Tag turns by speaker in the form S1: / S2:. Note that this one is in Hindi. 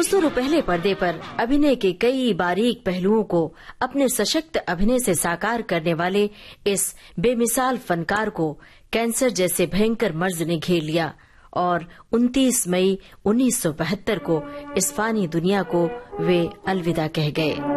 S1: दोस्तों, रुपहले पर्दे पर अभिनय के कई बारीक पहलुओं को अपने सशक्त अभिनय से साकार करने वाले इस बेमिसाल फनकार को कैंसर जैसे भयंकर मर्ज ने घेर लिया और 29 मई 1972 को इस फानी दुनिया को वे अलविदा कह गए।